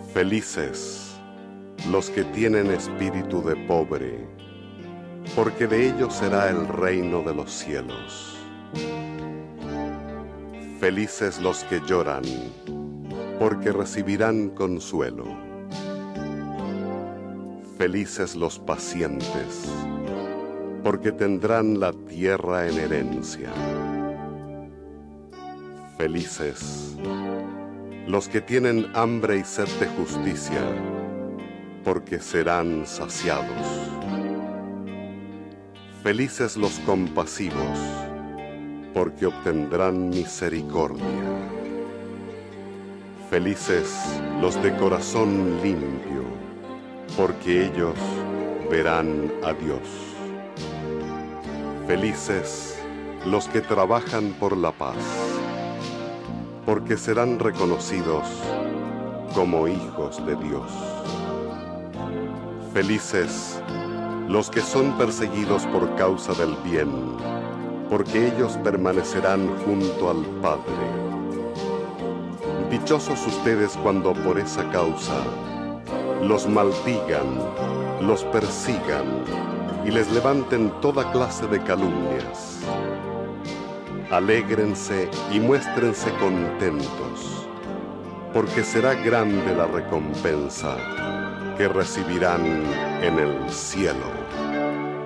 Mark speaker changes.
Speaker 1: Felices los que tienen espíritu de pobre, porque de ellos será el reino de los cielos. Felices los que lloran, porque recibirán consuelo. Felices los pacientes, porque tendrán la tierra en herencia. Felices los que tienen hambre y sed de justicia, porque serán saciados. Felices los compasivos, porque obtendrán misericordia. Felices los de corazón limpio, porque ellos verán a Dios. Felices los que trabajan por la paz, porque serán reconocidos como hijos de Dios. Felices los que son perseguidos por causa del bien, porque ellos permanecerán junto al Padre. Dichosos ustedes cuando por esa causa los maldigan, los persigan y les levanten toda clase de calumnias. Alégrense y muéstrense contentos, porque será grande la recompensa que recibirán en el cielo.